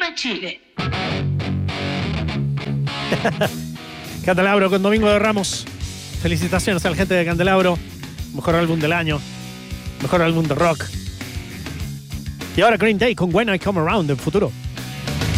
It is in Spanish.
de Chile. Candelabro con Domingo de Ramos. Felicitaciones a la gente de Candelabro. Mejor álbum del año. Mejor álbum de rock. Y ahora Green Day con When I Come Around en futuro.